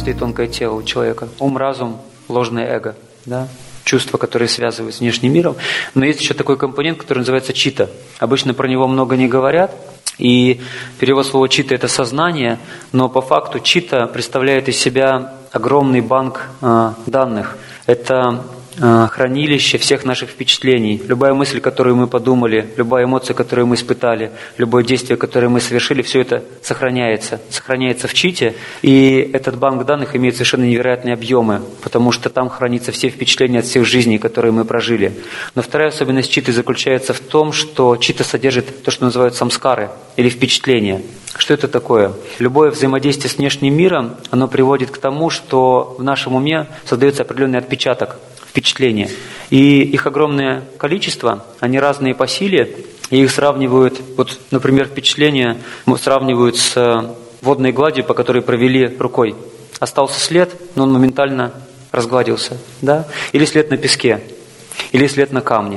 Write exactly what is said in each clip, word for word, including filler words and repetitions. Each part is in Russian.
и тонкое тело у человека. Ум, разум, ложное эго. Да? Чувства, которые связывают с внешним миром. Но есть еще такой компонент, который называется чита. Обычно про него много не говорят. И перевод слова чита – это сознание. Но по факту чита представляет из себя огромный банк э, данных. Это хранилище всех наших впечатлений. Любая мысль, которую мы подумали, любая эмоция, которую мы испытали, любое действие, которое мы совершили, все это сохраняется. Сохраняется в чите. И этот банк данных имеет совершенно невероятные объемы, потому что там хранятся все впечатления от всех жизней, которые мы прожили. Но вторая особенность читы заключается в том, что чита содержит то, что называют самскары, или впечатления. Что это такое? Любое взаимодействие с внешним миром, оно приводит к тому, что в нашем уме создается определенный отпечаток, впечатления. И их огромное количество, они разные по силе, и их сравнивают, вот, например, впечатления сравнивают с водной гладью, по которой провели рукой. Остался след, но он моментально разгладился. Да? Или след на песке, или след на камне.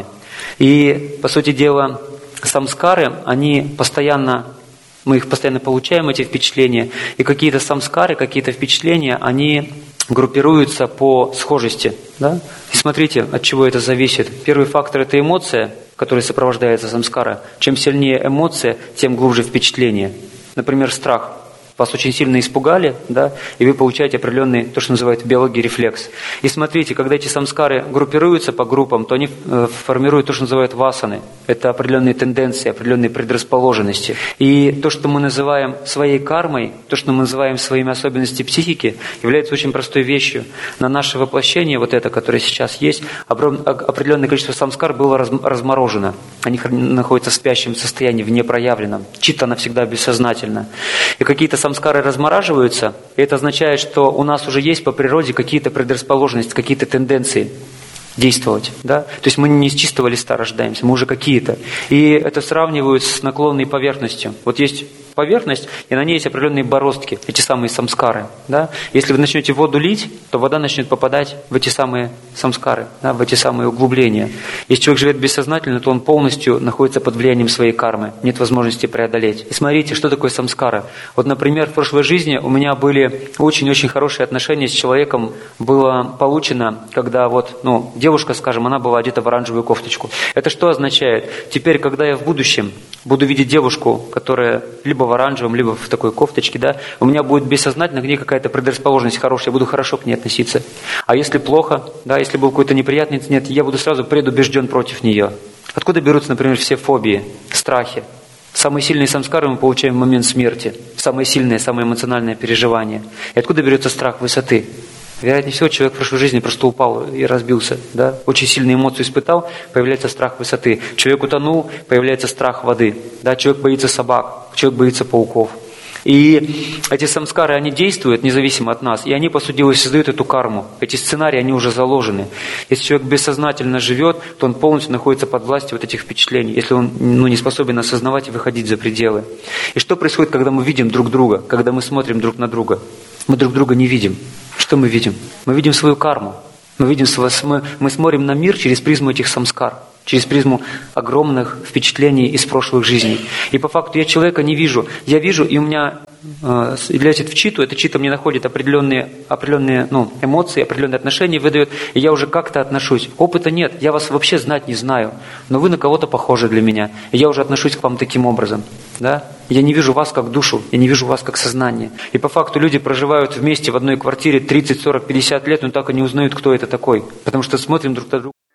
И, по сути дела, самскары, они постоянно, мы их постоянно получаем, эти впечатления, и какие-то самскары, какие-то впечатления, они группируются по схожести. Да? И смотрите, от чего это зависит. Первый фактор – это эмоция, которая сопровождается самскара. Чем сильнее эмоция, тем глубже впечатление. Например, страх. Вас очень сильно испугали, да, и вы получаете определенный, то, что называют в биологии, рефлекс. И смотрите, когда эти самскары группируются по группам, то они э, формируют то, что называют васаны. Это определенные тенденции, определенные предрасположенности. И то, что мы называем своей кармой, то, что мы называем своими особенностями психики, является очень простой вещью. На наше воплощение, вот это, которое сейчас есть, определенное количество самскар было разморожено. Они находятся в спящем состоянии, в непроявленном. Чита навсегда бессознательно. И какие-то самскары размораживаются, и это означает, что у нас уже есть по природе какие-то предрасположенности, какие-то тенденции действовать. Да? То есть мы не с чистого листа рождаемся, мы уже какие-то. И это сравнивают с наклонной поверхностью. Вот есть поверхность, и на ней есть определенные бороздки, эти самые самскары. Да? Если вы начнете воду лить, то вода начнет попадать в эти самые самскары, да, в эти самые углубления. Если человек живет бессознательно, то он полностью находится под влиянием своей кармы, нет возможности преодолеть. И смотрите, что такое самскара. Вот, например, в прошлой жизни у меня были очень-очень хорошие отношения с человеком, было получено, когда вот, ну, девушка, скажем, она была одета в оранжевую кофточку. Это что означает? Теперь, когда я в будущем буду видеть девушку, которая либо в оранжевом, либо в такой кофточке, да, у меня будет бессознательно к ней какая-то предрасположенность хорошая, я буду хорошо к ней относиться. А если плохо, да, если был какой-то неприятный инцидент, я буду сразу предубежден против нее. Откуда берутся, например, все фобии, страхи? Самые сильные самскары мы получаем в момент смерти, самое сильное, самое эмоциональное переживание. И откуда берется страх высоты? Вероятнее всего, человек в прошлой жизни просто упал и разбился. Да? Очень сильные эмоции испытал, появляется страх высоты. Человек утонул, появляется страх воды. Да? Человек боится собак, человек боится пауков. И эти самскары, они действуют независимо от нас, и они, по сути дела, создают эту карму. Эти сценарии, они уже заложены. Если человек бессознательно живет, то он полностью находится под властью вот этих впечатлений, если он, ну, не способен осознавать и выходить за пределы. И что происходит, когда мы видим друг друга, когда мы смотрим друг на друга? Мы друг друга не видим. Что мы видим? Мы видим свою карму. Мы, видим, мы, мы смотрим на мир через призму этих самскар, через призму огромных впечатлений из прошлых жизней. И по факту я человека не вижу. Я вижу, и у меня э, лезет в читу, эта чита мне находит определенные, определенные ну, эмоции, определенные отношения выдает, и я уже как-то отношусь. Опыта нет, я вас вообще знать не знаю, но вы на кого-то похожи для меня, и я уже отношусь к вам таким образом. Да? Я не вижу вас как душу, я не вижу вас как сознание. И по факту люди проживают вместе в одной квартире тридцать, сорок, пятьдесят лет, но так и не узнают, кто это такой. Потому что смотрим друг на друга.